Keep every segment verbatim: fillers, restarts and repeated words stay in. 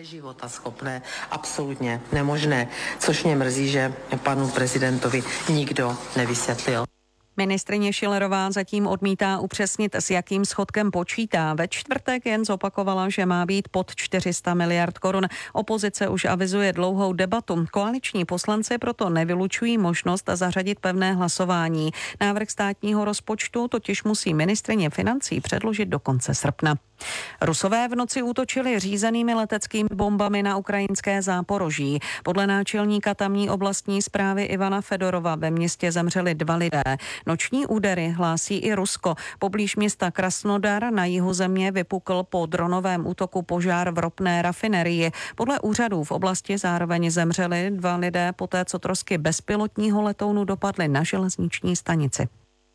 neživotaschopné, absolutně nemožné, což mě mrzí, že panu prezidentovi nikdo nevysvětlil. Ministryně Schillerová zatím odmítá upřesnit, s jakým schodkem počítá. Ve čtvrtek jen zopakovala, že má být pod čtyři sta miliard korun. Opozice už avizuje dlouhou debatu. Koaliční poslanci proto nevylučují možnost zařadit pevné hlasování. Návrh státního rozpočtu totiž musí ministryně financí předložit do konce srpna. Rusové v noci útočili řízenými leteckými bombami na ukrajinské Záporoží. Podle náčelníka tamní oblastní správy Ivana Fedorova ve městě zemřeli dva lidé. Noční údery hlásí i Rusko. Poblíž města Krasnodar na jihu země vypukl po dronovém útoku požár v ropné rafinerii. Podle úřadů v oblasti zároveň zemřeli dva lidé poté, co trosky bezpilotního letounu dopadly na železniční stanici.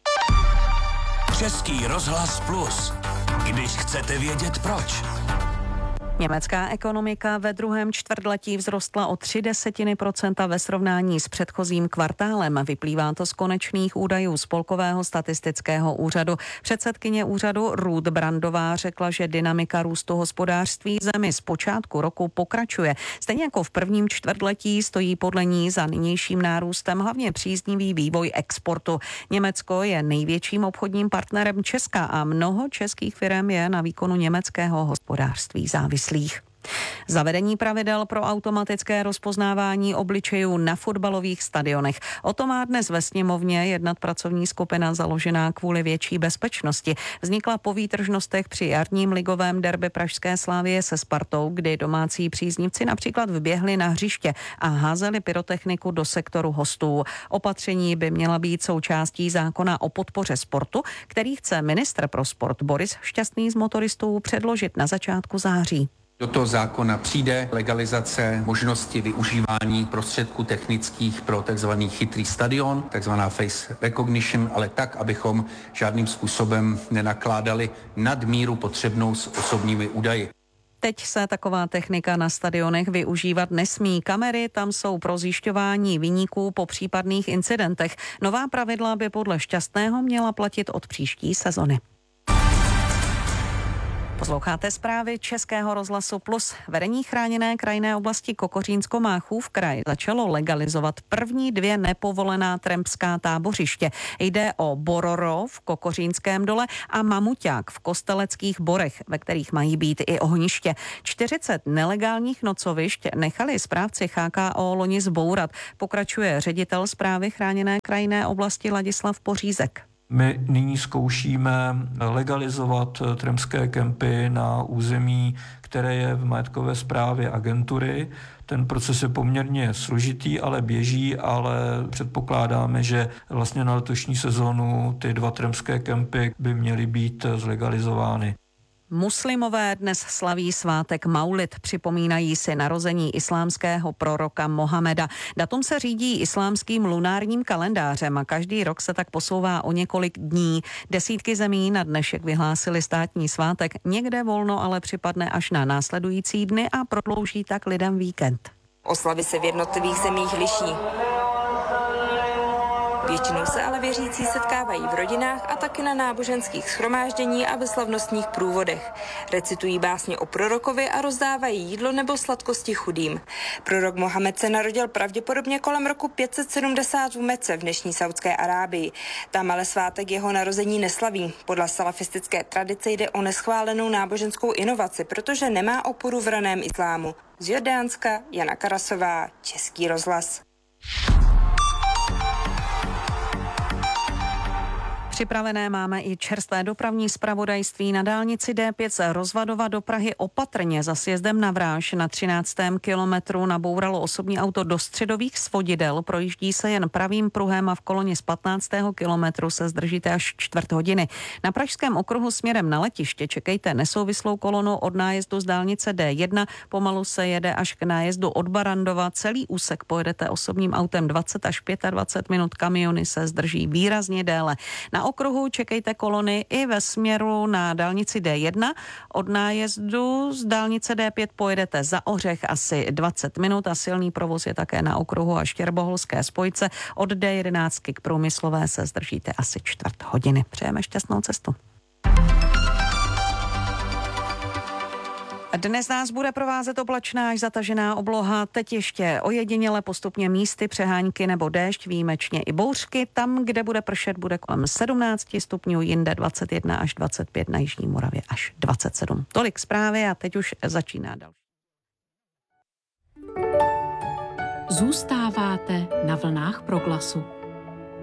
Český rozhlas Plus. Když chcete vědět proč. Německá ekonomika ve druhém čtvrtletí vzrostla o tři desetiny procenta ve srovnání s předchozím kvartálem. Vyplývá to z konečných údajů Spolkového statistického úřadu. Předsedkyně úřadu Ruth Brandová řekla, že dynamika růstu hospodářství zemi z počátku roku pokračuje. Stejně jako v prvním čtvrtletí stojí podle ní za nynějším nárůstem hlavně příznivý vývoj exportu. Německo je největším obchodním partnerem Česka a mnoho českých firem je na výkonu německého hospodářství závislých. Zavedení pravidel pro automatické rozpoznávání obličejů na fotbalových stadionech. O to má dnes ve sněmovně jednat pracovní skupina založená kvůli větší bezpečnosti. Vznikla po výtržnostech při jarním ligovém derby pražské Slavie se Spartou, kdy domácí příznivci například vběhli na hřiště a házeli pyrotechniku do sektoru hostů. Opatření by měla být součástí zákona o podpoře sportu, který chce ministr pro sport Boris Šťastný z motoristů předložit na začátku září. Do toho zákona přijde legalizace možnosti využívání prostředků technických pro takzvaný chytrý stadion, takzvaná face recognition, ale tak, abychom žádným způsobem nenakládali nadmíru potřebnou s osobními údaji. Teď se taková technika na stadionech využívat nesmí. Kamery tam jsou pro zjišťování viníků po případných incidentech. Nová pravidla by podle Šťastného měla platit od příští sezony. Posloucháte zprávy Českého rozhlasu Plus. Vedení chráněné krajinné oblasti Kokořínsko-Máchův kraj začalo legalizovat první dvě nepovolená trampská tábořiště. Jde o Bororo v Kokořínském dole a Mamuťák v Kosteleckých Borech, ve kterých mají být i ohniště. čtyřicet nelegálních nocovišť nechali správci H K O loni zbourat. Pokračuje ředitel správy chráněné krajinné oblasti Ladislav Pořízek. My nyní zkoušíme legalizovat trampské kempy na území, které je v majetkové správě agentury. Ten proces je poměrně složitý, ale běží, ale předpokládáme, že vlastně na letošní sezónu ty dva trampské kempy by měly být zlegalizovány. Muslimové dnes slaví svátek Maulid, připomínají si narození islámského proroka Mohameda. Datum se řídí islámským lunárním kalendářem a každý rok se tak posouvá o několik dní. Desítky zemí na dnešek vyhlásili státní svátek, někde volno ale připadne až na následující dny a prodlouží tak lidem víkend. Oslavy se v jednotlivých zemích liší. Většinou se ale věřící setkávají v rodinách a taky na náboženských shromáždění a ve slavnostních průvodech. Recitují básně o prorokovi a rozdávají jídlo nebo sladkosti chudým. Prorok Mohamed se narodil pravděpodobně kolem roku pět set sedmdesát v Mece v dnešní Saudské Arábii. Tam ale svátek jeho narození neslaví. Podle salafistické tradice jde o neschválenou náboženskou inovaci, protože nemá oporu v raném islámu. Z Jordánska Jana Karasová, Český rozhlas. Připravené máme i čerstvé dopravní zpravodajství. Na dálnici D pět z Rozvadova do Prahy opatrně za sjezdem na Vráž na třináctém kilometru nabouralo osobní auto do středových svodidel. Projíždí se jen pravým pruhem a v koloně z patnáctého kilometru se zdržíte až čtvrt hodiny. Na pražském okruhu směrem na letiště čekejte nesouvislou kolonu od nájezdu z dálnice D jedna. Pomalu se jede až k nájezdu od Barandova. Celý úsek pojedete osobním autem dvacet až dvacet pět minut, kamiony se zdrží výrazně déle. Na okruhu čekejte kolony i ve směru na dálnici D jedna. Od nájezdu z dálnice D pět pojedete za Ořech asi dvacet minut a silný provoz je také na okruhu a Štěrboholské spojce. Od D jedenáct k Průmyslové se zdržíte asi čtvrt hodiny. Přejeme šťastnou cestu. Dnes nás bude provázet oblačná až zatažená obloha, teď ještě ojediněle postupně místy přehánky nebo déšť, výjimečně i bouřky. Tam, kde bude pršet, bude kolem sedmnáct stupňů, jinde dvacet jedna až dvacet pět, na Jižní Moravě až dvacet sedm. Tolik zprávy a teď už začíná další. Zůstáváte na vlnách Proglasu.